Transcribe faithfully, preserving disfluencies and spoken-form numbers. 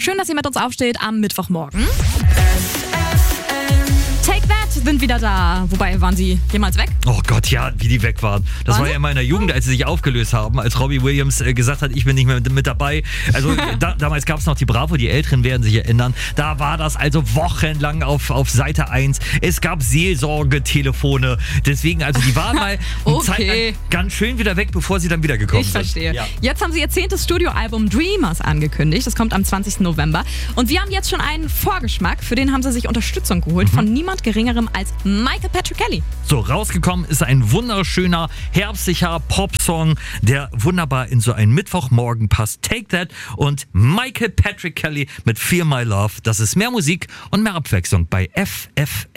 Schön, dass ihr mit uns aufsteht am Mittwochmorgen. Take That sind wieder da. Wobei, waren sie jemals weg? Oh Gott, ja, wie die weg waren. Das Waren war sie? ja in meiner Jugend, als sie sich aufgelöst haben, als Robbie Williams äh, gesagt hat, ich bin nicht mehr mit, mit dabei. Also da, damals gab es noch die Bravo, die Älteren werden sich erinnern. Da war das also wochenlang auf, auf Seite eins. Es gab Seelsorgetelefone. Deswegen, also die waren mal eine Okay. Zeit lang ganz schön wieder weg, bevor sie dann wieder gekommen Ich sind. verstehe. Ja. Jetzt haben sie ihr zehntes Studioalbum Dreamers angekündigt. Das kommt am zwanzigsten November. Und wir haben jetzt schon einen Vorgeschmack. Für den haben sie sich Unterstützung geholt Mhm. von niemand Geringerem als Michael Patrick Kelly. So, rausgekommen ist ein wunderschöner, herbstlicher Popsong, der wunderbar in so einen Mittwochmorgen passt. Take That und Michael Patrick Kelly mit Feel My Love. Das ist mehr Musik und mehr Abwechslung bei F F